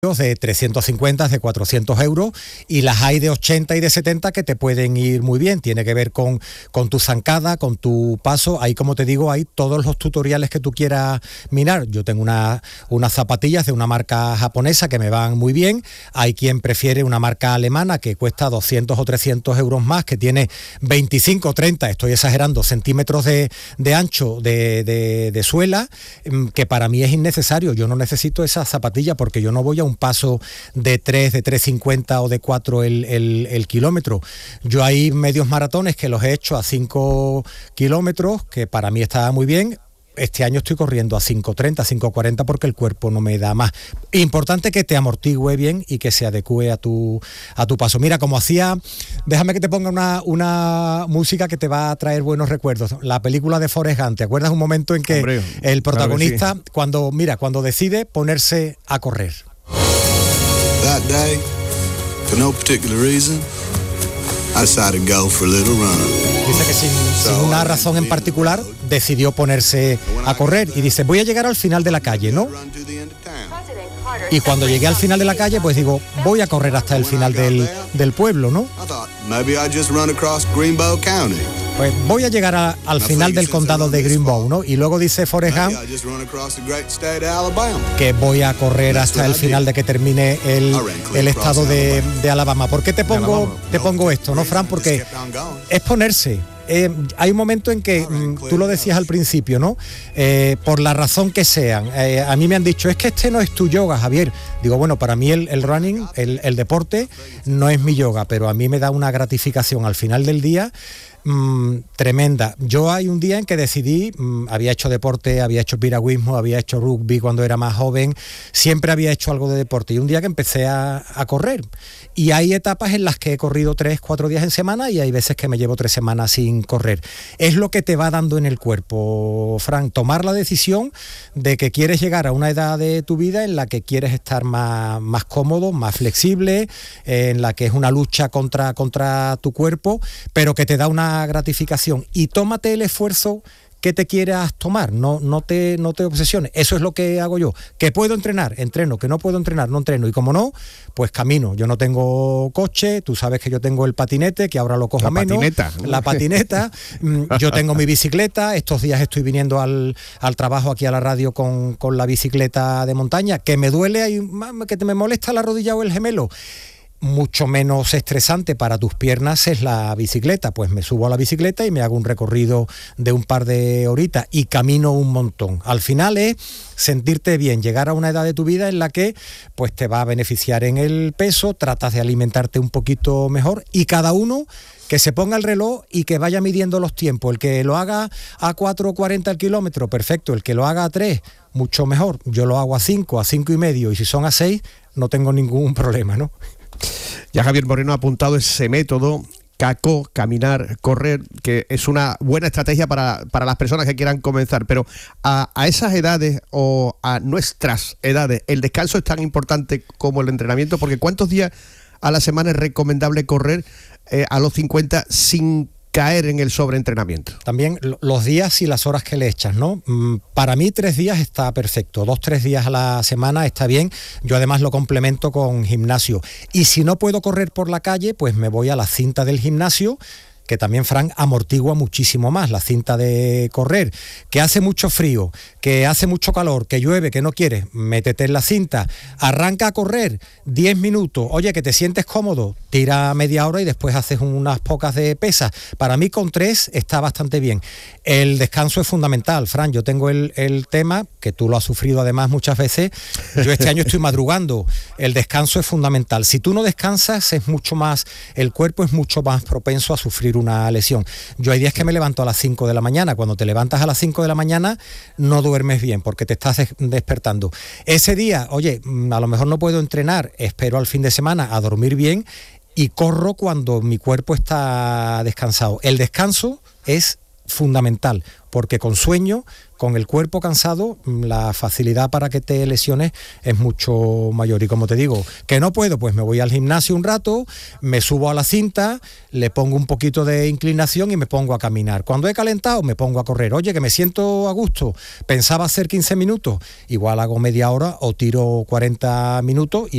de 350, de 400 euros, y las hay de 80 y de 70 que te pueden ir muy bien. Tiene que ver con tu zancada, con tu paso. Ahí, como te digo, hay todos los tutoriales que tú quieras mirar. Yo tengo unas zapatillas de una marca japonesa que me van muy bien. Hay quien prefiere una marca alemana que cuesta 200 o 300 euros más, que tiene 25 o 30, estoy exagerando, centímetros de ancho de suela, que para mí es innecesario. Yo no necesito esa zapatilla porque yo no voy a un paso de 3, de 3,50 o de 4 el kilómetro. Yo hay medios maratones que los he hecho a 5 kilómetros, que para mí está muy bien. Este año estoy corriendo a 5,30, 5,40 porque el cuerpo no me da más. Importante que te amortigüe bien y que se adecue a tu paso. Mira, como hacía, déjame que te ponga una música que te va a traer buenos recuerdos. La película de Forrest Gump, ¿te acuerdas un momento en que el protagonista, claro que sí, cuando decide ponerse a correr? That day, for no particular reason, I decided to go for a little run. Dice que sin una razón en particular decidió ponerse a correr y dice, voy a llegar al final de la calle, ¿no? Y cuando llegué al final de la calle, pues digo, voy a correr hasta el final del pueblo, ¿no? Pues voy a llegar al final del condado de Greenbow, ¿no? Y luego dice Forrest Gump que voy a correr hasta el final de que termine el estado de Alabama. ¿Por qué te pongo esto, no, Fran? Porque es ponerse. Hay un momento en que, tú lo decías al principio, ¿no? Por la razón que sean. A mí me han dicho, es que este no es tu yoga, Javier. Digo, bueno, para mí el running, el deporte, no es mi yoga, pero a mí me da una gratificación al final del día tremenda. Yo hay un día en que decidí, había hecho deporte, había hecho piragüismo, había hecho rugby cuando era más joven, siempre había hecho algo de deporte, y un día que empecé a correr, y hay etapas en las que he corrido 3-4 días en semana, y hay veces que me llevo 3 semanas sin correr. Es lo que te va dando en el cuerpo, Fran, tomar la decisión de que quieres llegar a una edad de tu vida en la que quieres estar más cómodo, más flexible, en la que es una lucha contra tu cuerpo, pero que te da una gratificación, y tómate el esfuerzo que te quieras tomar, no te obsesiones. Eso es lo que hago yo. Que puedo entrenar, entreno, que no puedo entrenar, no entreno, y como no, pues camino. Yo no tengo coche, tú sabes que yo tengo el patinete, que ahora lo cojo menos. La patineta, yo tengo mi bicicleta, estos días estoy viniendo al trabajo aquí a la radio con la bicicleta de montaña, que me duele, que me molesta la rodilla o el gemelo. Mucho menos estresante para tus piernas es la bicicleta, pues me subo a la bicicleta y me hago un recorrido de un par de horitas y camino un montón. Al final es sentirte bien, llegar a una edad de tu vida en la que pues te va a beneficiar en el peso, tratas de alimentarte un poquito mejor, y cada uno que se ponga el reloj y que vaya midiendo los tiempos. El que lo haga a 4,40 el kilómetro, perfecto. El que lo haga a 3, mucho mejor. Yo lo hago a 5, a 5,5, y si son a 6, no tengo ningún problema, ¿no? Ya Javier Moreno ha apuntado ese método, CACO, caminar, correr, que es una buena estrategia para las personas que quieran comenzar, pero a esas edades o a nuestras edades, ¿el descanso es tan importante como el entrenamiento? Porque ¿cuántos días a la semana es recomendable correr a los 50 sin caer en el sobreentrenamiento? También los días y las horas que le echas, ¿no? Para mí 3 días está perfecto, 2-3 días a la semana está bien. Yo además lo complemento con gimnasio, y si no puedo correr por la calle, pues me voy a la cinta del gimnasio, que también, Fran, amortigua muchísimo más la cinta de correr. Que hace mucho frío, que hace mucho calor, que llueve, que no quieres, métete en la cinta, arranca a correr 10 minutos, oye, que te sientes cómodo, tira media hora y después haces unas pocas de pesas. Para mí con 3 está bastante bien. El descanso es fundamental, Fran. Yo tengo el tema, que tú lo has sufrido además muchas veces, yo este año estoy madrugando. El descanso es fundamental. Si tú no descansas, el cuerpo es mucho más propenso a sufrir una lesión. Yo hay días que me levanto a las 5 de la mañana. Cuando te levantas a las 5 de la mañana no duermes bien porque te estás despertando. Ese día, oye, a lo mejor no puedo entrenar, espero al fin de semana a dormir bien y corro cuando mi cuerpo está descansado. El descanso es fundamental, porque con sueño, con el cuerpo cansado, la facilidad para que te lesiones es mucho mayor. Y como te digo, que no puedo, pues me voy al gimnasio un rato, me subo a la cinta, le pongo un poquito de inclinación y me pongo a caminar. Cuando he calentado, me pongo a correr. Oye, que me siento a gusto, pensaba hacer 15 minutos, igual hago media hora o tiro 40 minutos y